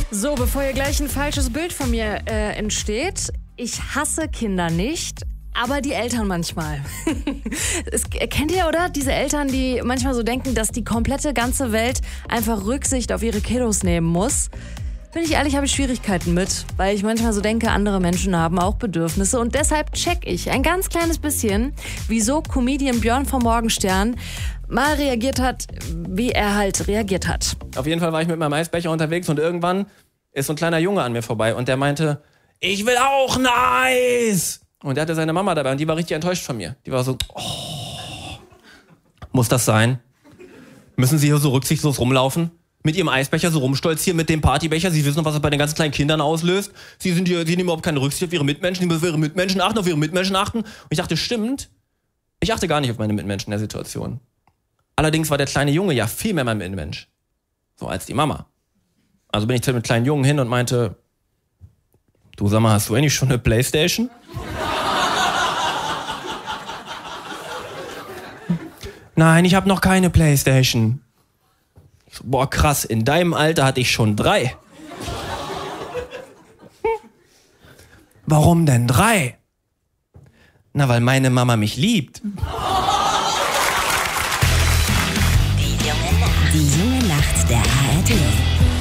So, bevor hier gleich ein falsches Bild von mir entsteht, ich hasse Kinder nicht, aber die Eltern manchmal. Kennt ihr, oder? Diese Eltern, die manchmal so denken, dass die komplette ganze Welt einfach Rücksicht auf ihre Kiddos nehmen muss. Bin ich ehrlich, habe ich Schwierigkeiten mit, weil ich manchmal so denke, andere Menschen haben auch Bedürfnisse und deshalb check ich ein ganz kleines bisschen, wieso Comedian Björn vom Morgenstern mal reagiert hat, wie er halt reagiert hat. Auf jeden Fall war ich mit meinem Eisbecher unterwegs und irgendwann ist so ein kleiner Junge an mir vorbei und der meinte, ich will auch ein Eis! Und der hatte seine Mama dabei und die war richtig enttäuscht von mir. Die war so, muss das sein? Müssen Sie hier so rücksichtslos rumlaufen? Mit Ihrem Eisbecher so rumstolzieren, mit dem Partybecher. Sie wissen noch, was das bei den ganzen kleinen Kindern auslöst. Sie nehmen überhaupt keine Rücksicht auf Ihre Mitmenschen. Sie müssen auf ihre Mitmenschen achten. Und ich dachte, stimmt. Ich achte gar nicht auf meine Mitmenschen in der Situation. Allerdings war der kleine Junge ja viel mehr mein Mitmensch. So als die Mama. Also bin ich zu dem kleinen Jungen hin und meinte, du sag mal, hast du eigentlich schon eine Playstation? Nein, ich habe noch keine Playstation. Ich so, boah, krass, in deinem Alter hatte ich schon 3. Warum denn 3? Na, weil meine Mama mich liebt. Die junge Nacht der ARD.